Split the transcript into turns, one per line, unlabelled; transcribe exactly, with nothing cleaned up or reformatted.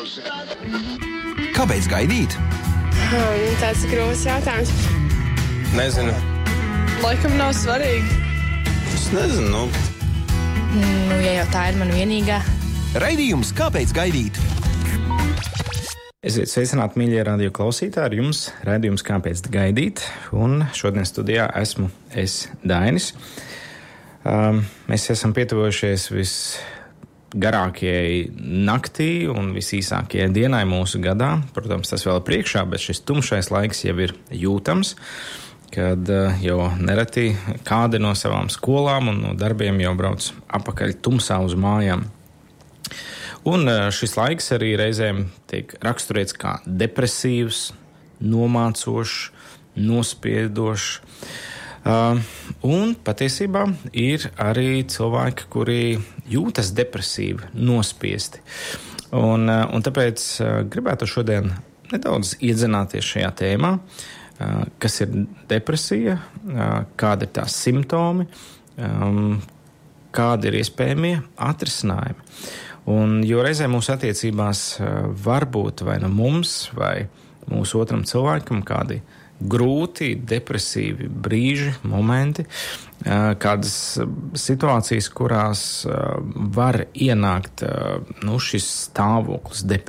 Kāpēc gaidīt?
Hmm, tāds ir grūts jautājums.
Nezinu.
Laikam nav svarīgi.
Es nezinu. Nu.
Nu, ja jau tā ir man vienīgā.
Raidījums Kāpēc gaidīt?
Esiet sveicināti, mīļie radio klausītāji, ar jums raidījums Kāpēc gaidīt, un šodien studijā esmu es, Dainis. Um, mēs esam pietuvojušies visgarākajai naktī un visīsākajai dienai mūsu gadā. Protams, tas vēl ir priekšā, bet šis tumšais laiks jau ir jūtams, kad uh, jau nereti kādi no savām skolām un no darbiem jau brauc apakaļ tumsā uz mājām. Un šis laiks arī reizēm tiek raksturēts kā depresīvs, nomācošs, nospiedošs. Uh, un patiesībā ir arī cilvēki, kuri jūtas depresīvi, nospiesti. Un, uh, un tāpēc uh, gribētu šodien nedaudz iedzināties šajā tēmā, uh, kas ir depresija, uh, kādi ir tās simptomi, um, kādi ir iespējamie atrisinājumi. Un, jo reizē mūsu attiecībās var būt vai nu mums, vai mūsu otram cilvēkam kādi grūti, depresīvi brīži, momenti, kādas situācijas, kurās var ienākt nu, šis stāvoklis, depresija.